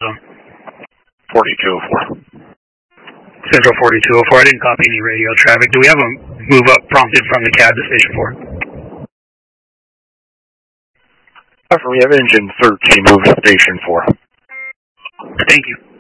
4204. Central 4204. I didn't copy any radio traffic. Do we have a move up prompted from the cab to Station 4? We have engine 13 moved to Station 4. Thank you.